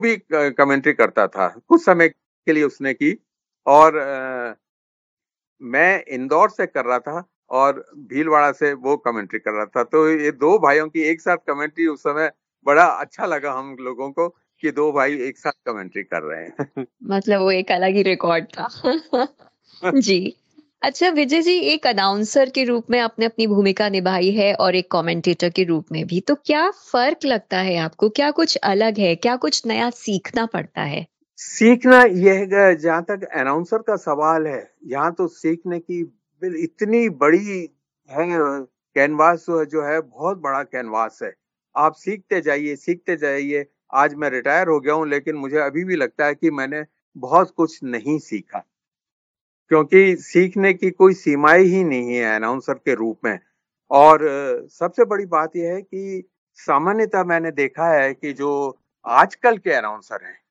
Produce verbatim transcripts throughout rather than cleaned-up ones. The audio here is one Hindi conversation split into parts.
भी कमेंट्री करता था, कुछ समय के लिए उसने की। और आ, मैं इंदौर से कर रहा था और भीलवाड़ा से वो कमेंट्री कर रहा था, तो ये दो भाइयों की एक साथ कमेंट्री उस समय बड़ा अच्छा लगा हम लोगों को कि दो भाई एक साथ कमेंट्री कर रहे हैं। मतलब वो एक अलग ही रिकॉर्ड था। जी। अच्छा विजय जी, एक अनाउंसर के रूप में आपने अपनी भूमिका निभाई है और एक कमेंटेटर के रूप में भी, तो क्या फर्क लगता है आपको? क्या कुछ अलग है? क्या कुछ नया सीखना पड़ता है? सीखना यह है, जहां तक अनाउंसर का सवाल है, यहाँ तो सीखने की बिल- इतनी बड़ी है, कैनवास जो है बहुत बड़ा कैनवास है। आप सीखते जाइए सीखते जाइए। आज मैं रिटायर हो गया हूँ, लेकिन मुझे अभी भी लगता है कि मैंने बहुत कुछ नहीं सीखा, क्योंकि सीखने की कोई सीमाएं ही नहीं है अनाउंसर के रूप में। और अ, सबसे बड़ी बात यह है कि सामान्यतः मैंने देखा है कि जो आजकल के अनाउंसर हैं,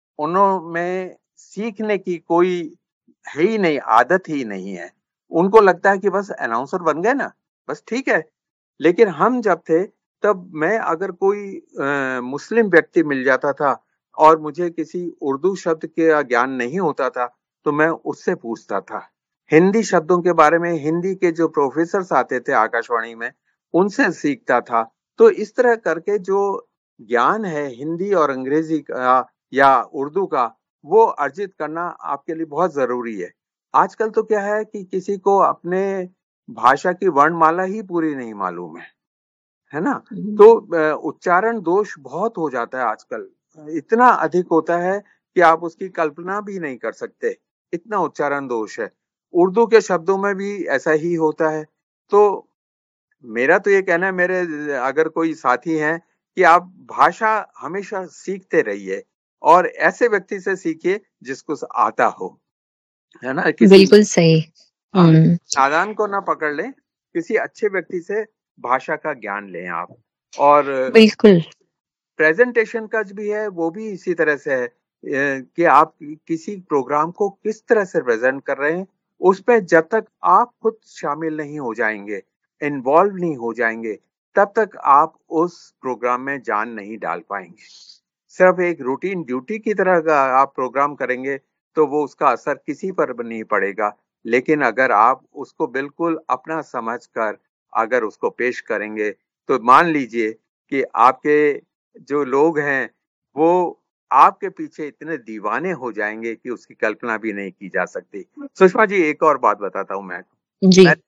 उनमें सीखने की कोई है ही नहीं, आदत ही नहीं है। उनको लगता है कि बस अनाउंसर बन गए ना, बस ठीक है। लेकिन हम जब थे, तब मैं अगर कोई अ, मुस्लिम व्यक्ति मिल जाता था और मुझे किसी उर्दू शब्द के ज्ञान नहीं होता था, तो मैं उससे पूछता था। हिंदी शब्दों के बारे में हिंदी के जो प्रोफेसर आते थे आकाशवाणी में, उनसे सीखता था। तो इस तरह करके जो ज्ञान है हिंदी और अंग्रेजी का या उर्दू का, वो अर्जित करना आपके लिए बहुत जरूरी है। आजकल तो क्या है कि किसी को अपने भाषा की वर्णमाला ही पूरी नहीं मालूम है, है ना? हम्म। तो अ, उच्चारण दोष बहुत हो जाता है आजकल, इतना अधिक होता है कि आप उसकी कल्पना भी नहीं कर सकते, इतना उच्चारण दोष है। उर्दू के शब्दों में भी ऐसा ही होता है। तो मेरा तो ये कहना है, मेरे अगर कोई साथी हैं, कि आप भाषा हमेशा सीखते रहिए और ऐसे व्यक्ति से सीखिए जिसको आता हो, है ना? किसी बिल्कुल सही। हाँ, हम्म। नादान को ना पकड़ लें, किसी अच्छे व्यक्ति से भाषा का ज्ञान लें आप। और बिल्कुल। प्रेजेंटेशन का भी है, वो भी इसी तरह से है, अ, कि आप किसी प्रोग्राम को किस तरह से प्रेजेंट कर रहे हैं, उसमें जब तक आप खुद शामिल नहीं हो जाएंगे, इन्वॉल्व नहीं हो जाएंगे, तब तक आप उस प्रोग्राम में जान नहीं डाल पाएंगे। सिर्फ एक रूटीन ड्यूटी की तरह का आप प्रोग्राम करेंगे, तो वो उसका असर किसी पर भी नहीं पड़ेगा। लेकिन अगर आप उसको बिल्कुल अपना समझकर अगर उसको पेश करेंगे, तो मान लीजिए कि आपके जो लोग हैं, वो आपके पीछे इतने दीवाने हो जाएंगे कि उसकी कल्पना भी नहीं की जा सकती। सुषमा जी, एक और बात बताता हूँ मैं। जी। मैं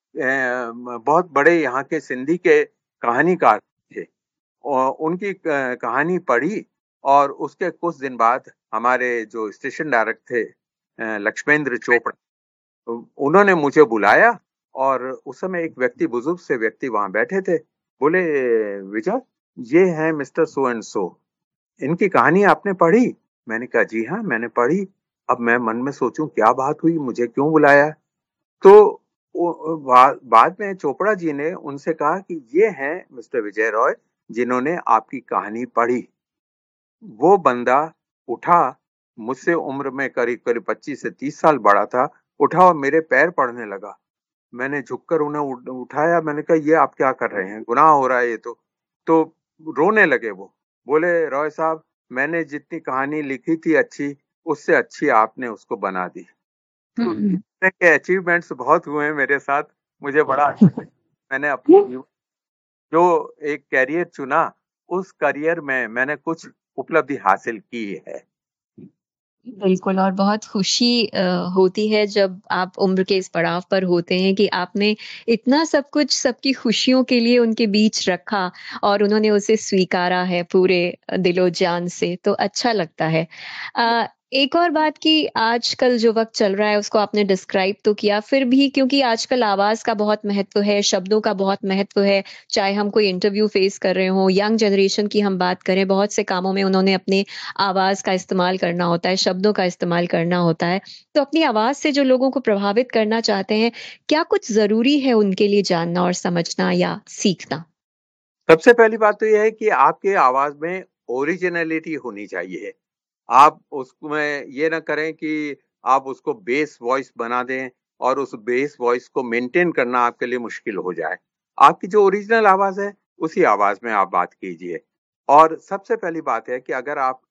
अ, बहुत बड़े यहाँ के सिंधी के कहानीकार थे, और उनकी क- कहानी पढ़ी, और उसके कुछ दिन बाद हमारे जो स्टेशन डायरेक्टर थे, अ, लक्ष्मेंद्र चोपड़ा, उन्होंने मुझे बुलाया। और उस समय एक व्यक्ति, बुजुर्ग से व्यक्ति वहां बैठे थे। बोले, विजय, ये है मिस्टर सो एंड सो, इनकी कहानी आपने पढ़ी? मैंने कहा, जी हाँ, मैंने पढ़ी। अब मैं मन में सोचूं क्या बात हुई, मुझे क्यों बुलाया। तो वो- बा- बाद में चोपड़ा जी ने उनसे कहा कि ये हैं मिस्टर विजय रॉय, जिन्होंने आपकी कहानी पढ़ी। वो बंदा उठा, मुझसे उम्र में करीब करीब पच्चीस से तीस साल बड़ा था, उठा और मेरे पैर पड़ने लगा। मैंने झुककर उन्हें उठ- उठाया। मैंने कहा, ये आप क्या कर रहे हैं, गुनाह हो रहा है ये तो। तो रोने लगे वो। बोले, रॉय साहब, मैंने जितनी कहानी लिखी थी अच्छी, उससे अच्छी आपने उसको बना दी। तो हम्म। इस तरह के अचीवमेंट्स बहुत हुए हैं मेरे साथ। मुझे बड़ा अच्छा लगा। मैंने अपने जीवन जो एक कैरियर चुना, उस करियर में मैंने कुछ उपलब्धि हासिल की है। बिल्कुल, और बहुत खुशी अ, होती है जब आप उम्र के इस पड़ाव पर होते हैं कि आपने इतना सब कुछ सबकी खुशियों के लिए उनके बीच रखा और उन्होंने उसे स्वीकारा है पूरे दिलो-जान से, तो अच्छा लगता है। अ, एक और बात कि आजकल जो वक़्त चल रहा है उसको आपने डिस्क्राइब तो किया, फिर भी क्योंकि आजकल आवाज़ का बहुत महत्व है, शब्दों का बहुत महत्व है, चाहे हम कोई इंटरव्यू फेस कर रहे हों, यंग जनरेशन की हम बात करें, बहुत से कामों में उन्होंने अपने आवाज़ का इस्तेमाल करना होता है, शब्दों का इस्तेमाल करना होता है। तो अपनी आवाज़ से जो लोगों को प्रभावित करना चाहते हैं, क्या कुछ ज़रूरी है उनके लिए जानना और समझना या सीखना? सबसे पहली बात तो यह है कि आपके आवाज में ओरिजिनलिटी होनी चाहिए। आप उसमें ये ना करें कि आप उसको बेस वॉइस बना दें, और उस बेस वॉइस को मेंटेन करना आपके लिए मुश्किल हो जाए। आपकी जो ओरिजिनल आवाज है, उसी आवाज में आप बात कीजिए। और सबसे पहली बात है कि अगर आप